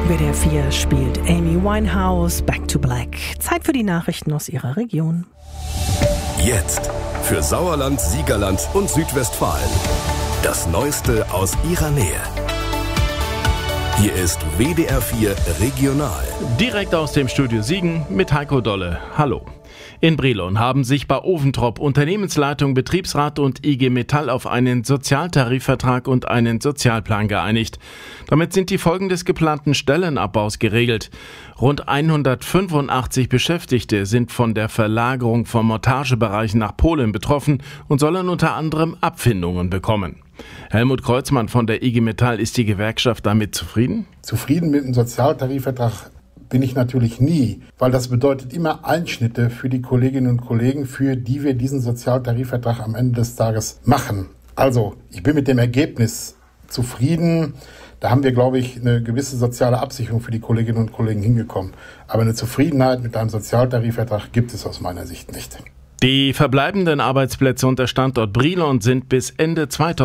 WDR 4 spielt Amy Winehouse, Back to Black. Zeit für die Nachrichten aus ihrer Region. Jetzt für Sauerland, Siegerland und Südwestfalen. Das Neueste aus ihrer Nähe. Hier ist WDR 4 Regional. Direkt aus dem Studio Siegen mit Heiko Dolle. Hallo. In Brilon haben sich bei Oventrop Unternehmensleitung, Betriebsrat und IG Metall auf einen Sozialtarifvertrag und einen Sozialplan geeinigt. Damit sind die Folgen des geplanten Stellenabbaus geregelt. Rund 185 Beschäftigte sind von der Verlagerung von Montagebereichen nach Polen betroffen und sollen unter anderem Abfindungen bekommen. Helmut Kreuzmann von der IG Metall, ist die Gewerkschaft damit zufrieden? Zufrieden mit dem Sozialtarifvertrag bin ich natürlich nie, weil das bedeutet immer Einschnitte für die Kolleginnen und Kollegen, für die wir diesen Sozialtarifvertrag am Ende des Tages machen. Also, ich bin mit dem Ergebnis zufrieden. Da haben wir, glaube ich, eine gewisse soziale Absicherung für die Kolleginnen und Kollegen hingekommen. Aber eine Zufriedenheit mit einem Sozialtarifvertrag gibt es aus meiner Sicht nicht. Die verbleibenden Arbeitsplätze unter Standort Brilon sind bis Ende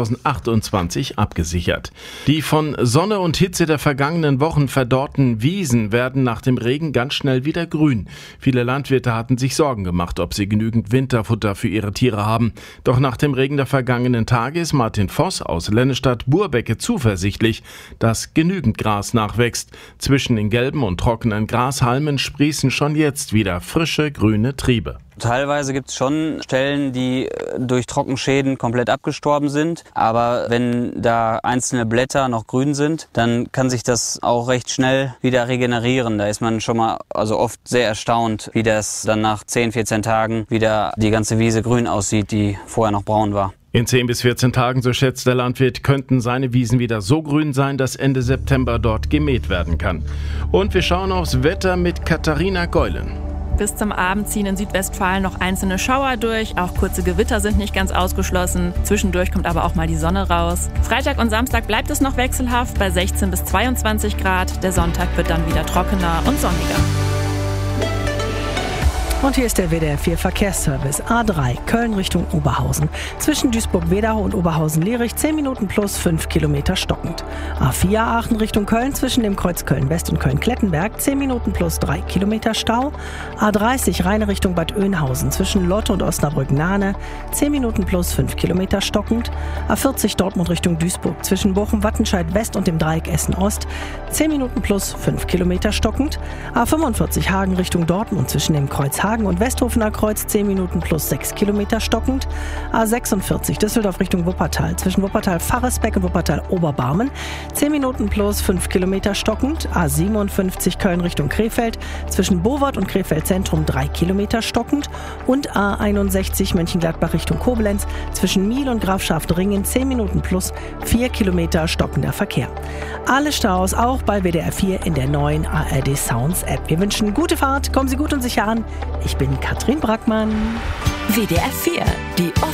2028 abgesichert. Die von Sonne und Hitze der vergangenen Wochen verdorrten Wiesen werden nach dem Regen ganz schnell wieder grün. Viele Landwirte hatten sich Sorgen gemacht, ob sie genügend Winterfutter für ihre Tiere haben. Doch nach dem Regen der vergangenen Tage ist Martin Voss aus Lennestadt-Burbecke zuversichtlich, dass genügend Gras nachwächst. Zwischen den gelben und trockenen Grashalmen sprießen schon jetzt wieder frische grüne Triebe. Teilweise gibt es schon Stellen, die durch Trockenschäden komplett abgestorben sind. Aber wenn da einzelne Blätter noch grün sind, dann kann sich das auch recht schnell wieder regenerieren. Da ist man schon mal oft sehr erstaunt, wie das dann nach 10, 14 Tagen wieder die ganze Wiese grün aussieht, die vorher noch braun war. In 10 bis 14 Tagen, so schätzt der Landwirt, könnten seine Wiesen wieder so grün sein, dass Ende September dort gemäht werden kann. Und wir schauen aufs Wetter mit Katharina Geulen. Bis zum Abend ziehen in Südwestfalen noch einzelne Schauer durch. Auch kurze Gewitter sind nicht ganz ausgeschlossen. Zwischendurch kommt aber auch mal die Sonne raus. Freitag und Samstag bleibt es noch wechselhaft bei 16 bis 22 Grad. Der Sonntag wird dann wieder trockener und sonniger. Und hier ist der WDR 4 Verkehrsservice. A3 Köln Richtung Oberhausen. Zwischen Duisburg-Wedau und Oberhausen-Lierich 10 Minuten plus 5 Kilometer stockend. A4 Aachen Richtung Köln zwischen dem Kreuz Köln-West und Köln-Klettenberg 10 Minuten plus 3 Kilometer Stau. A30 Rheine Richtung Bad Oeynhausen zwischen Lotte und Osnabrück-Nahne 10 Minuten plus 5 Kilometer stockend. A40 Dortmund Richtung Duisburg zwischen Bochum-Wattenscheid-West und dem Dreieck Essen-Ost 10 Minuten plus 5 Kilometer stockend. A45 Hagen Richtung Dortmund zwischen dem Kreuz Hagen und Westhofener Kreuz 10 Minuten plus 6 Kilometer stockend. A46 Düsseldorf Richtung Wuppertal zwischen Wuppertal-Farresbeck und Wuppertal-Oberbarmen 10 Minuten plus 5 Kilometer stockend. A57 Köln Richtung Krefeld zwischen Bowart und Krefeld Zentrum 3 Kilometer stockend. Und A61 Mönchengladbach Richtung Koblenz zwischen Miel und Grafschaft-Ringen 10 Minuten plus 4 Kilometer stockender Verkehr. Alle Staus auch bei WDR 4 in der neuen ARD Sounds App. Wir wünschen gute Fahrt, kommen Sie gut und sicher an. Ich bin Katrin Brackmann. WDR 4, die